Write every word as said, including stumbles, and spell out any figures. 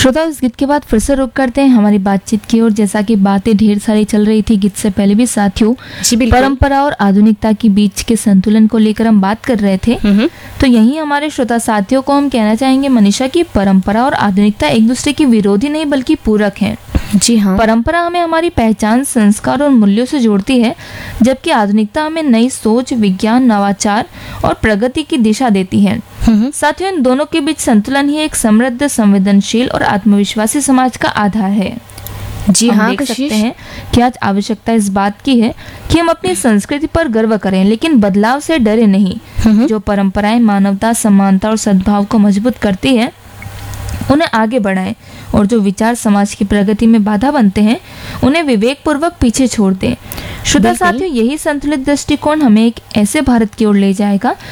श्रोता, इस गीत के बाद फिर से रुक करते हैं हमारी बातचीत की ओर। जैसा कि बातें ढेर सारी चल रही थी गीत से पहले भी साथियों, परंपरा और आधुनिकता के बीच के संतुलन को लेकर हम बात कर रहे थे। तो यही हमारे श्रोता साथियों को हम कहना चाहेंगे मनीषा की परंपरा और आधुनिकता एक दूसरे की विरोधी नहीं बल्कि पूरक हैं। जी हाँ। परंपरा हमें हमारी पहचान, संस्कार और मूल्यों से जोड़ती है, जबकि आधुनिकता हमें नई सोच, विज्ञान, नवाचार और प्रगति की दिशा देती है। साथियों, इन दोनों के बीच संतुलन ही एक समृद्ध, संवेदनशील और आत्मविश्वासी समाज का आधार है। जी हम हाँ, देख सकते हैं कि आज आवश्यकता इस बात की है कि हम अपनी संस्कृति पर गर्व करें, लेकिन बदलाव से डरे नहीं। जो परंपराएं मानवता, समानता और सद्भाव को मजबूत करती है उन्हें आगे बढ़ाएं, और जो विचार समाज की प्रगति में बाधा बनते हैं उन्हें विवेक पूर्वक पीछे छोड़ दें। श्रोता साथियों, यही संतुलित दृष्टिकोण हमें एक ऐसे भारत की ओर ले जाएगा